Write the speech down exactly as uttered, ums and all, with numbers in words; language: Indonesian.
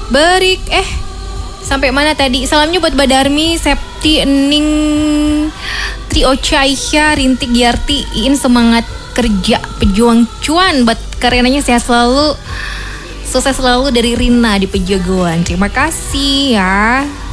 Berik eh sampai mana tadi? Salamnya buat Badarmi, Septi, Ening, Tri Ocha, Aisyah, Rintik, Giarti, Iin, semangat kerja, pejuang cuan. Buat karenanya sehat selalu, sukses selalu dari Rina di Pejagoan. Terima kasih ya.